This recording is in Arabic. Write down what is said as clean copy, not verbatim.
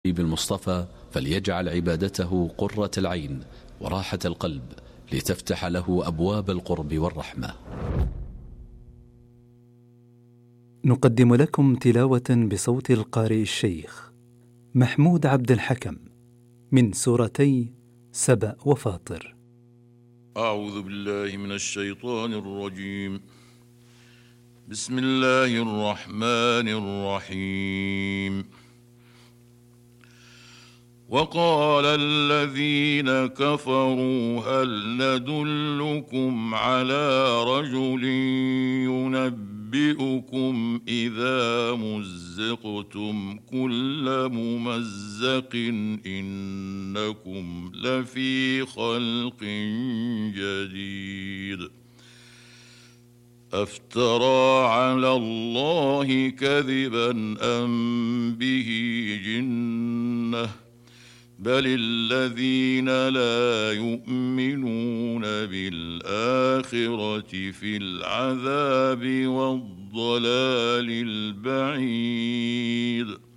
بالمصطفى فليجعل عبادته قرة العين وراحة القلب لتفتح له أبواب القرب والرحمة. نقدم لكم تلاوة بصوت القارئ الشيخ محمود عبد الحكم من سورتي سبأ وفاطر. أعوذ بالله من الشيطان الرجيم. بسم الله الرحمن الرحيم. وقال الذين كفروا هل ندلكم على رجل ينبئكم إذا مزقتم كل ممزق إنكم لفي خلق جديد. أفترى على الله كذبا أم به جنة بل الذين لا يؤمنون بالآخرة في العذاب والضلال البعيد.